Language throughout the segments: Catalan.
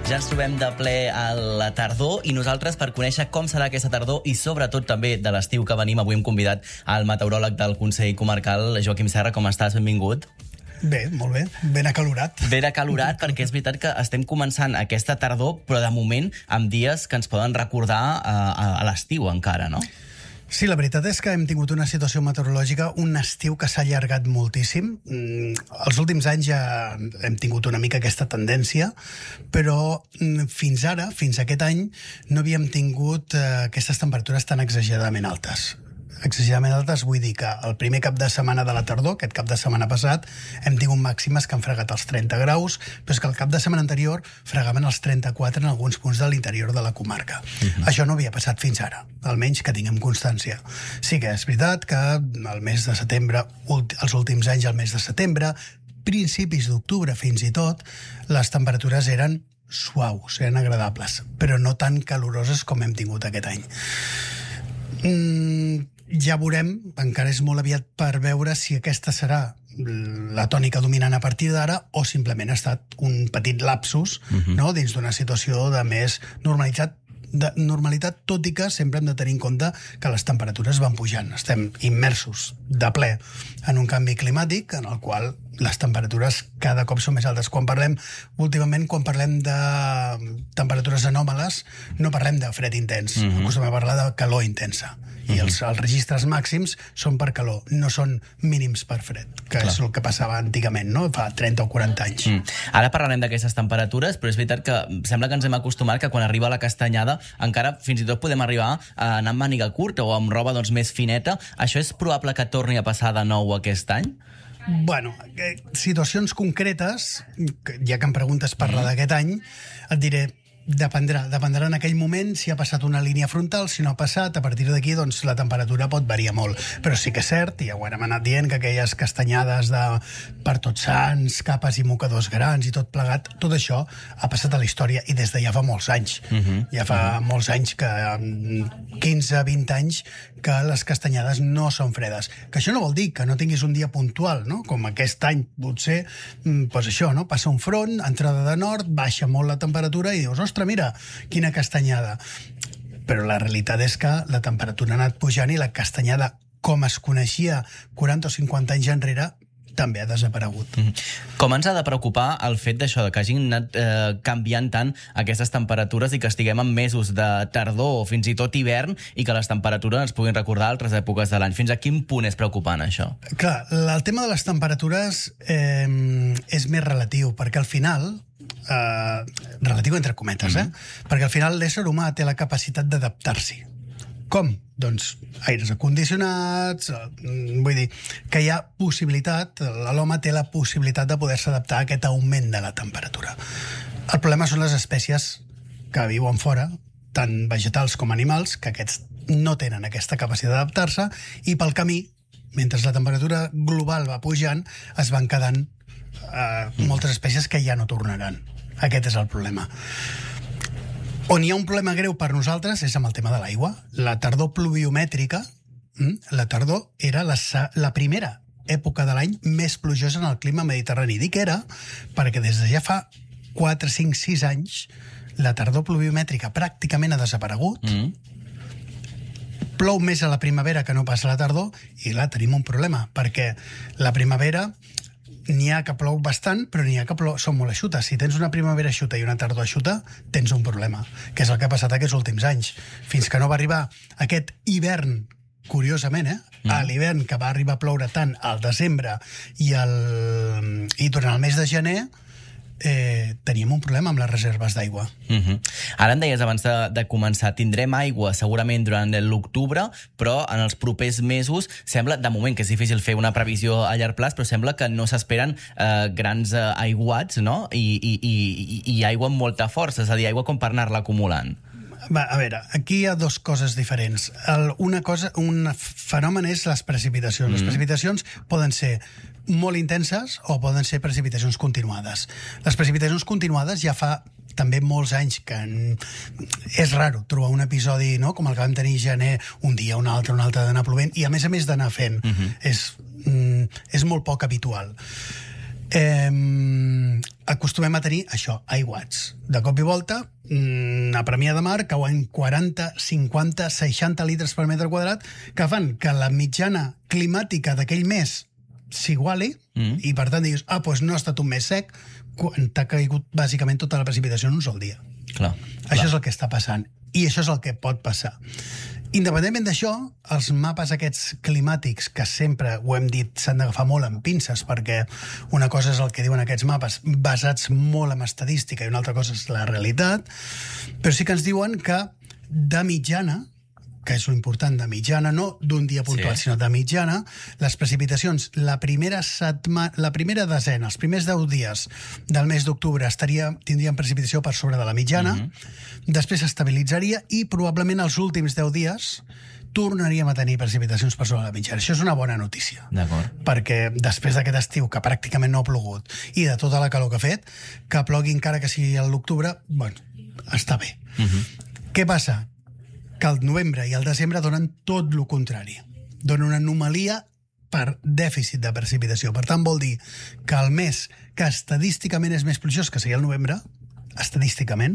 Ja ens trobem de ple a la tardor i nosaltres, per conèixer com serà aquesta tardor i sobretot també de l'estiu que venim, avui hem convidat al meteoròleg del Consell Comarcal, Joaquim Serra. Com estàs? Benvingut. Bé, molt bé. Ben acalorat. Ben acalorat, perquè és veritat que estem començant aquesta tardor, però de moment amb dies que ens poden recordar a l'estiu encara, no? Sí, la veritat és que hem tingut una situació meteorològica, un estiu que s'ha allargat moltíssim. Els últims anys ja hem tingut una mica aquesta tendència, però fins ara, fins aquest any, no havíem tingut aquestes temperatures tan exageradament altes. Exageradament altes vull dir que el primer cap de setmana de la tardor, aquest cap de setmana passat, hem tingut màximes que han fregat els 30 graus, però és que el cap de setmana anterior fregaven els 34 en alguns punts de l'interior de la comarca. Això no havia passat fins ara, almenys que tinguem constància. Sí que és veritat que el mes de setembre, els últims anys, el mes de setembre, principis d'octubre fins i tot, les temperatures eren suaus, eren agradables, però no tan caloroses com hem tingut aquest any. Ja veurem, encara és molt aviat per veure si aquesta serà la tònica dominant a partir d'ara o simplement ha estat un petit lapsus no? Dins d'una situació de més normalitat, tot i que sempre hem de tenir en compte que les temperatures van pujant. Estem immersos de ple en un canvi climàtic en el qual les temperatures cada cop són més altes. Últimament, quan parlem de temperatures anòmales, no parlem de fred intens, acostumem a parlar de calor intensa. I els registres màxims són per calor, no són mínims per fred, que és el que passava antigament, no? Fa 30 o 40 anys. Ara parlarem d'aquestes temperatures, però és veritat que sembla que ens hem acostumat que quan arriba la castanyada encara fins i tot podem arribar a anar amb màniga curta o amb roba més fineta. Això és probable que torni a passar de nou aquest any? Bueno, situacions concretes, ja que em preguntes parlar d'aquest any, et diré, dependrà en aquell moment si ha passat una línia frontal, si no ha passat, a partir d'aquí doncs, la temperatura pot variar molt. Però sí que és cert, i ja ho hem anat dient, que aquelles castanyades per Tots Sants, capes i mocadors grans i tot plegat, tot això ha passat a la història i des de ja fa molts anys. Ja fa molts anys, 15-20 anys, que les castanyades no són fredes. Que això no vol dir que no tinguis un dia puntual, no? Com aquest any, potser, doncs això, no? Passa un front, entrada de nord, baixa molt la temperatura i dius, ostres, mira, quina castanyada. Però la realitat és que la temperatura ha anat pujant i la castanyada, com es coneixia 40 o 50 anys enrere, també ha desaparegut. Com ens ha de preocupar el fet d'això, que hagin anat canviant tant aquestes temperatures i que estiguem en mesos de tardor o fins i tot hivern i que les temperatures ens puguin recordar altres èpoques de l'any? Fins a quin punt és preocupant, això? Clar, el tema de les temperatures és més relatiu, perquè al final, relatiu entre cometes, perquè al final l'ésser humà té la capacitat d'adaptar-s'hi. Com? Doncs aires acondicionats, vull dir que hi ha possibilitat, l'home té la possibilitat de poder-se adaptar a aquest augment de la temperatura. El problema són les espècies que viuen fora, tant vegetals com animals, que aquests no tenen aquesta capacitat d'adaptar-se i pel camí, mentre la temperatura global va pujant, es van quedant moltes espècies que ja no tornaran. Aquest és el problema. On hi ha un problema greu per nosaltres és amb el tema de l'aigua. La tardor pluviomètrica, la tardor era la primera època de l'any més plujosa en el clima mediterrani. Dic era perquè des de ja fa 4, 5, 6 anys la tardor pluviomètrica pràcticament ha desaparegut. Plou més a la primavera que no passa a la tardor i clar, tenim un problema, perquè la primavera n'hi ha que plou bastant, però n'hi ha que són molt eixutes. Si tens una primavera eixuta i una tardor eixuta, tens un problema, que és el que ha passat aquests últims anys. Fins que no va arribar aquest hivern, curiosament, a l'hivern que va arribar a ploure tant al desembre i durant el mes de gener, teníem un problema amb les reserves d'aigua. Ara em deies abans de començar, tindrem aigua segurament durant l'octubre, però en els propers mesos sembla, de moment, que és difícil fer una previsió a llarg plaç, però sembla que no s'esperen grans aiguats, no? I aigua amb molta força, és a dir, aigua com per anar-la acumulant. A veure, aquí hi ha dues coses diferents. Un fenomen és les precipitacions. Les precipitacions poden ser molt intenses o poden ser precipitacions continuades. Les precipitacions continuades ja fa també molts anys que és raro trobar un episodi, no?, com el que vam tenir a gener, un dia, un altre d'anar plovent, i a més d'anar fent. És molt poc habitual. acostumem a tenir això, aiguats. De cop i volta, a Premià de Mar cauen 40, 50, 60 litres per metre quadrat que fan que la mitjana climàtica d'aquell mes s'iguali i per tant diguis, doncs no ha estat un mes sec quan t'ha caigut bàsicament tota la precipitació en un sol dia. Clar. Això és el que està passant i això és el que pot passar. Independentment d'això, els mapes aquests climàtics, que sempre ho hem dit, s'han d'agafar molt amb pinces, perquè una cosa és el que diuen aquests mapes basats molt en estadística i una altra cosa és la realitat, però sí que ens diuen que de mitjana, que és l'important, de mitjana, no d'un dia puntual, sinó de mitjana, les precipitacions, la primera desena, els primers 10 dies del mes d'octubre tindrien precipitació per sobre de la mitjana, després s'estabilitzaria i probablement els últims 10 dies tornaríem a tenir precipitacions per sobre de la mitjana. Això és una bona notícia. D'acord. Perquè després d'aquest estiu, que pràcticament no ha plogut, i de tota la calor que ha fet, que plogui encara que sigui a l'octubre, bueno, està bé. Què passa? Que el novembre i el desembre donen tot el contrari. Donen una anomalia per dèficit de precipitació. Per tant, vol dir que el mes que estadísticament és més plugiós, que seria el novembre, estadísticament,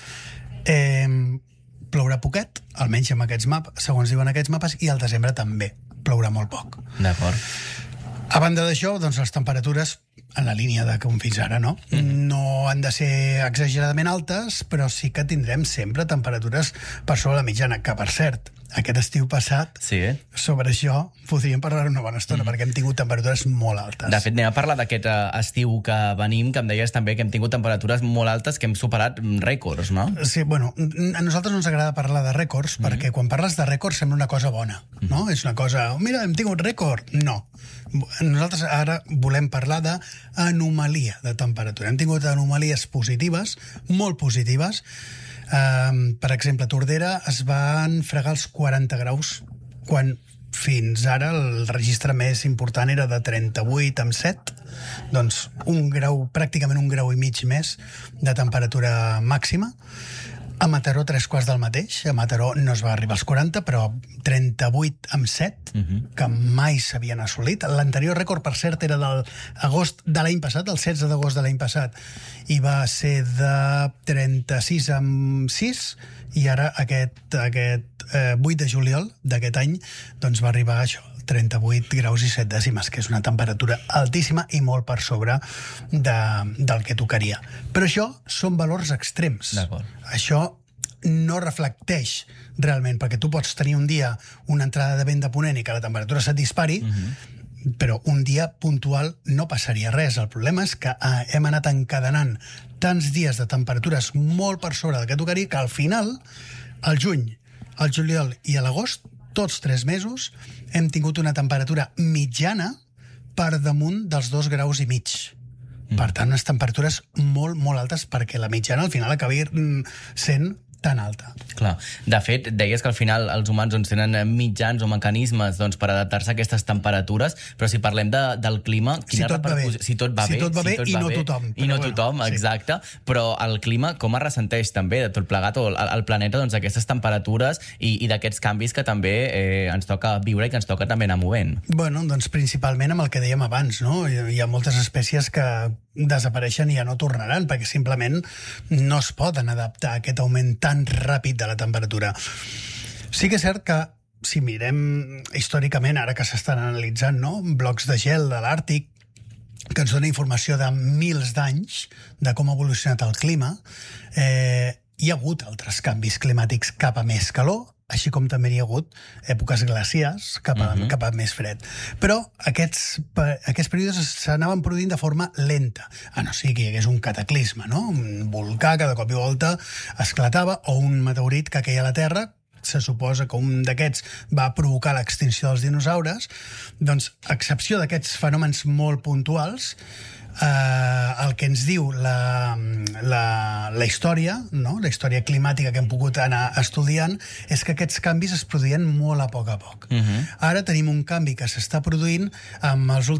plourà poquet, almenys amb aquests mapes, segons diuen aquests mapes, i al desembre també plourà molt poc. D'acord. A banda d'això, doncs les temperatures en la línia de com fins ara, no? No han de ser exageradament altes, però sí que tindrem sempre temperatures per sobre la mitjana, que, per cert, aquest estiu passat, sobre això podríem parlar una bona estona, perquè hem tingut temperatures molt altes. De fet, anem a parlar d'aquest estiu que venim, que em deies també que hem tingut temperatures molt altes, que hem superat rècords, no? Sí, bueno, a nosaltres no ens agrada parlar de rècords, perquè quan parles de rècords sembla una cosa bona, no? És una cosa, mira, hem tingut rècord. No. Nosaltres ara volem parlar d'anomalia de temperatura. Hem tingut anomalies positives, molt positives. Per exemple, a Tordera es van fregar els 40 graus quan fins ara el registre més important era de 38 amb 7, doncs pràcticament un grau i mig més de temperatura màxima. A Mataró, 3/4 del mateix. A Mataró no es va arribar als 40, però 38 amb 7, que mai s'havien assolit. L'anterior rècord, per cert, era de l'agost de l'any passat, el 16 d'agost de l'any passat, i va ser de 36 amb 6, i ara aquest 8 de juliol d'aquest any doncs va arribar a això, 38 graus i 7 dècimes, que és una temperatura altíssima i molt per sobre del que tocaria. Però això són valors extrems. Això no reflecteix realment, perquè tu pots tenir un dia una entrada de vent de ponent i que la temperatura se't dispari, però un dia puntual no passaria res. El problema és que hem anat encadenant tants dies de temperatures molt per sobre del que tocaria que al final, al juny, al juliol i a l'agost, tots 3 mesos, hem tingut una temperatura mitjana per damunt dels 2 graus i mig. Per tant, unes temperatures molt, molt altes, perquè la mitjana al final acabi sent tan alta. Clar. De fet, deies que al final els humans tenen mitjans o mecanismes per adaptar-se a aquestes temperatures, però si parlem del clima... Si tot va bé. Si tot va bé i no tothom. I no tothom, exacte. Però el clima com es ressenteix també de tot plegat, o el planeta, aquestes temperatures i d'aquests canvis que també ens toca viure i que ens toca també anar movent? Bueno, doncs principalment amb el que dèiem abans, no? Hi ha moltes espècies que desapareixen i ja no tornaran, perquè simplement no es poden adaptar a aquest augment tan ràpid de la temperatura. Sí que és cert que, si mirem històricament, ara que s'estan analitzant, no, blocs de gel de l'Àrtic, que ens dona informació de mils d'anys de com ha evolucionat el clima, hi ha hagut altres canvis climàtics cap a més calor, així com també hi ha hagut èpoques glaciars cap a més fred. Però aquests períodes s'anaven produint de forma lenta, a no ser que hi hagués un cataclisme, no? Un volcà que de cop i volta esclatava, o un meteorit que queia a la Terra. Se suposa que un d'aquests va provocar l'extinció dels dinosaures. Doncs, a excepció d'aquests fenòmens molt puntuals, el que ens diu la història, no? La història climàtica que hem pogut anar estudiant, és que aquests canvis es produïen molt a poc. Ara tenim un canvi que s'està produint amb els últims